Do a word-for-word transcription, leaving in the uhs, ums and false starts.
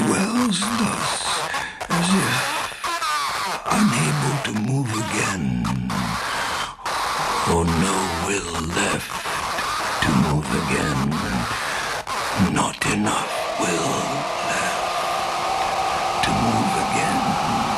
dwells thus, as if unable to move again, or no will left to move again, not enough will left to move